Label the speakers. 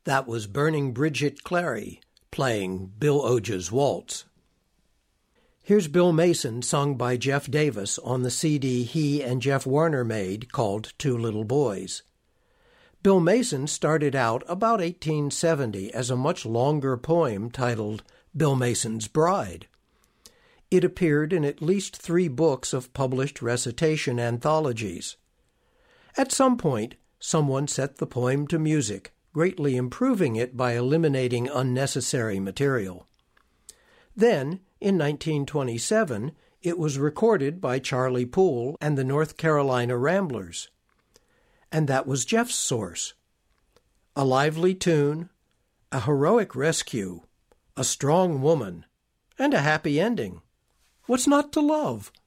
Speaker 1: That was Burning Bridget Clary playing Bill Oge's Waltz. Here's Bill Mason sung by Jeff Davis on the CD he and Jeff Warner made called Two Little Boys. Bill Mason started out about 1870 as a much longer poem titled Bill Mason's Bride. It appeared in at least 3 books of published recitation anthologies. At some point, someone set the poem to music, greatly improving it by eliminating unnecessary material. Then, in 1927, it was recorded by Charlie Poole and the North Carolina Ramblers. And that was Jeff's source. A lively tune, a heroic rescue, a strong woman, and a happy ending. What's not to love?